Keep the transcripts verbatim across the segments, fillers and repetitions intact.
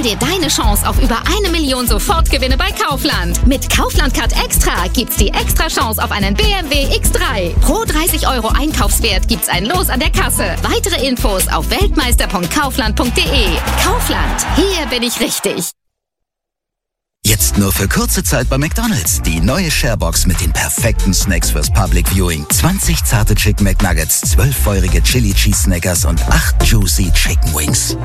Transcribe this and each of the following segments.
dir deine Chance auf über eine Million Sofortgewinne bei Kaufland. Mit Kaufland Card Extra gibt's die extra Chance auf einen B M W X drei. Pro dreißig Euro Einkaufswert gibt's ein Los an der Kasse. Weitere Infos auf weltmeister punkt kaufland punkt de. Kaufland, hier bin ich richtig. Jetzt nur für kurze Zeit bei McDonald's. Die neue Sharebox mit den perfekten Snacks fürs Public Viewing. zwanzig zarte Chicken McNuggets, zwölf feurige Chili Cheese Snackers und acht Juicy Chicken Wings.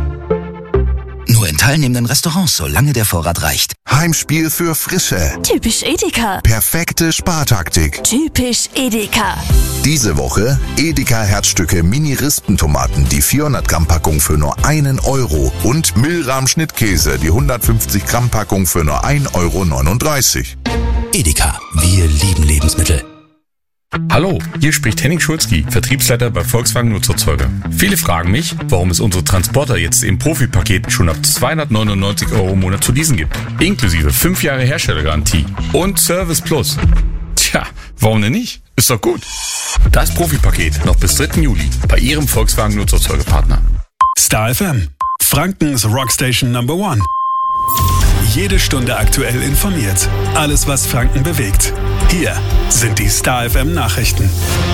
Nur in teilnehmenden Restaurants, solange der Vorrat reicht. Heimspiel für Frische. Typisch Edeka. Perfekte Spartaktik. Typisch Edeka. Diese Woche Edeka Herzstücke Mini-Rispentomaten, die vierhundert Gramm Packung für nur einen Euro. Und Milram Schnittkäse, die hundertfünfzig Gramm Packung für nur ein Euro neununddreißig. Edeka, wir lieben Lebensmittel. Hallo, hier spricht Henning Schulzki, Vertriebsleiter bei Volkswagen Nutzerzeuger. Viele fragen mich, warum es unsere Transporter jetzt im Profi-Paket schon ab zweihundertneunundneunzig Euro im Monat zu leasen gibt. Inklusive fünf Jahre Herstellergarantie und Service Plus. Tja, warum denn nicht? Ist doch gut. Das Profi-Paket noch bis dritten Juli bei Ihrem Volkswagen Nutzerzeugerpartner. Star F M, Frankens Rockstation Number One. Jede Stunde aktuell informiert. Alles, was Franken bewegt. Hier sind die Star F M Nachrichten.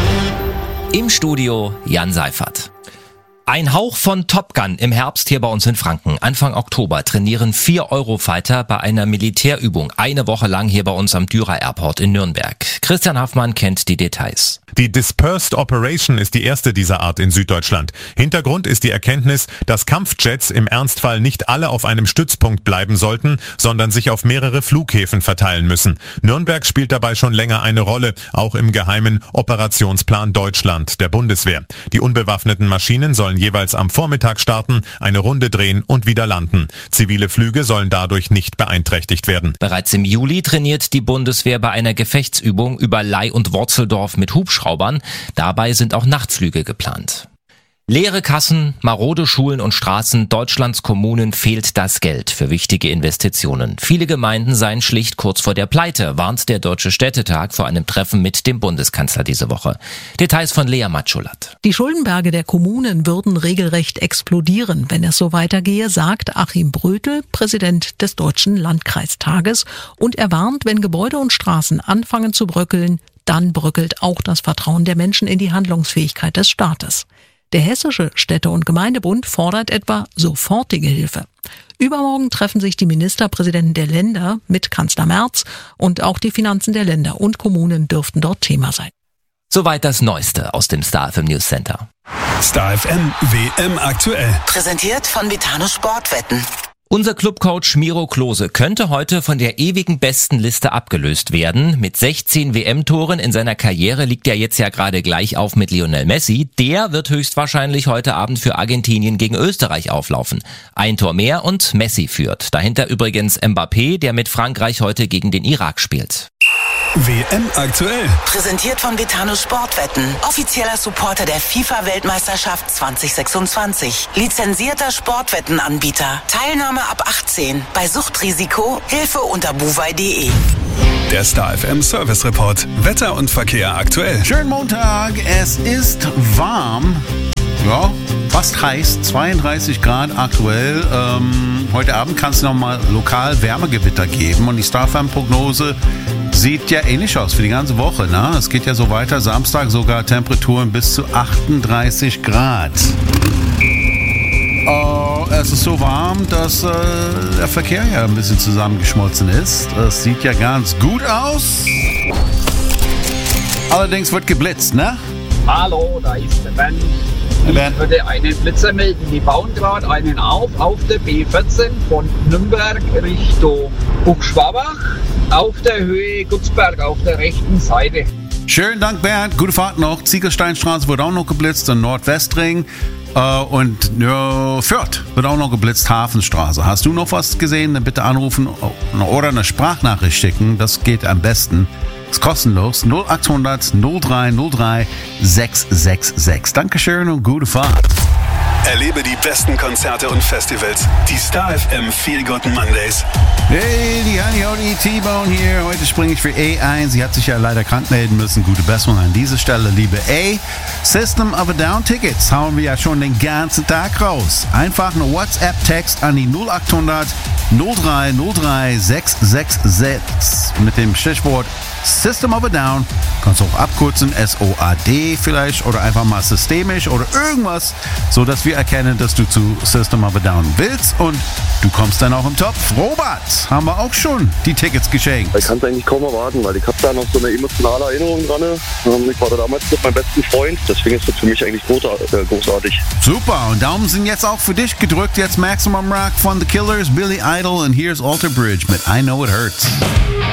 Im Studio Jan Seifert. Ein Hauch von Top Gun im Herbst hier bei uns in Franken. Anfang Oktober trainieren vier Eurofighter bei einer Militärübung. Eine Woche lang hier bei uns am Dürer Airport in Nürnberg. Christian Haffmann kennt die Details. Die Dispersed Operation ist die erste dieser Art in Süddeutschland. Hintergrund ist die Erkenntnis, dass Kampfjets im Ernstfall nicht alle auf einem Stützpunkt bleiben sollten, sondern sich auf mehrere Flughäfen verteilen müssen. Nürnberg spielt dabei schon länger eine Rolle, auch im geheimen Operationsplan Deutschland der Bundeswehr. Die unbewaffneten Maschinen sollen jeweils am Vormittag starten, eine Runde drehen und wieder landen. Zivile Flüge sollen dadurch nicht beeinträchtigt werden. Bereits im Juli trainiert die Bundeswehr bei einer Gefechtsübung über Ley und Worzeldorf mit Hubschraubern. Dabei sind auch Nachtflüge geplant. Leere Kassen, marode Schulen und Straßen, Deutschlands Kommunen fehlt das Geld für wichtige Investitionen. Viele Gemeinden seien schlicht kurz vor der Pleite, warnt der Deutsche Städtetag vor einem Treffen mit dem Bundeskanzler diese Woche. Details von Lea Matschulat. Die Schuldenberge der Kommunen würden regelrecht explodieren, wenn es so weitergehe, sagt Achim Brötel, Präsident des Deutschen Landkreistages. Und er warnt, wenn Gebäude und Straßen anfangen zu bröckeln, dann bröckelt auch das Vertrauen der Menschen in die Handlungsfähigkeit des Staates. Der Hessische Städte- und Gemeindebund fordert etwa sofortige Hilfe. Übermorgen treffen sich die Ministerpräsidenten der Länder mit Kanzler Merz und auch die Finanzen der Länder und Kommunen dürften dort Thema sein. Soweit das Neueste aus dem Star F M News Center. Star F M W M aktuell. Präsentiert von Vitano Sportwetten. Unser Clubcoach Miro Klose könnte heute von der ewigen Bestenliste abgelöst werden. Mit sechzehn W M-Toren in seiner Karriere liegt er jetzt ja gerade gleich auf mit Lionel Messi. Der wird höchstwahrscheinlich heute Abend für Argentinien gegen Österreich auflaufen. Ein Tor mehr und Messi führt. Dahinter übrigens Mbappé, der mit Frankreich heute gegen den Irak spielt. W M aktuell. Präsentiert von Vitano Sportwetten. Offizieller Supporter der FIFA-Weltmeisterschaft zwanzig sechsundzwanzig. Lizenzierter Sportwettenanbieter. Teilnahme ab achtzehn. Bei Suchtrisiko Hilfe unter buwei punkt de. Der Star F M Service Report. Wetter und Verkehr aktuell. Schönen Montag. Es ist warm. Ja, fast heiß. zweiunddreißig Grad aktuell. Ähm, heute Abend kann es nochmal lokal Wärmegewitter geben. Und die Star F M-Prognose sieht ja ähnlich aus für die ganze Woche. Ne? Es geht ja so weiter. Samstag sogar Temperaturen bis zu achtunddreißig Grad. Oh, es ist so warm, dass äh, der Verkehr ja ein bisschen zusammengeschmolzen ist. Es sieht ja ganz gut aus. Allerdings wird geblitzt, ne? Hallo, da ist der Ben. Ich würde einen Blitzer melden. Die bauen gerade einen auf auf der B vierzehn von Nürnberg Richtung Buchschwabach auf der Höhe Gutzberg auf der rechten Seite. Schönen Dank, Bernd. Gute Fahrt noch. Ziegelsteinstraße wird auch noch geblitzt, und Nordwestring. Äh, und ja, Fürth wird auch noch geblitzt, Hafenstraße. Hast du noch was gesehen? Dann bitte anrufen oder eine Sprachnachricht schicken. Das geht am besten. Ist kostenlos. null achthundert null drei null drei sechs sechs sechs. Dankeschön und gute Fahrt. Erlebe die besten Konzerte und Festivals. Die Star F M Feel Good Mondays. Hey, die Honey T-Bone hier. Heute springe ich für A ein. Sie hat sich ja leider krank melden müssen. Gute Besserung an dieser Stelle, liebe A. System of a Down Tickets hauen wir ja schon den ganzen Tag raus. Einfach eine WhatsApp-Text an die null acht hundert null drei null drei sechs sechs sechs mit dem Stichwort System of a Down. Kannst du auch abkürzen, S O A D vielleicht, oder einfach mal systemisch oder irgendwas, so dass wir erkennen, dass du zu System of a Down willst, und du kommst dann auch im Topf. Robert, haben wir auch schon die Tickets geschenkt. Ich kann es eigentlich kaum erwarten, weil ich habe da noch so eine emotionale Erinnerung dran. Ich war da damals mit meinem besten Freund, deswegen ist das für mich eigentlich großartig. Super, und Daumen sind jetzt auch für dich gedrückt. Jetzt Maximum Rock von The Killers, Billy Idol, und here's Alter Bridge mit I Know It Hurts.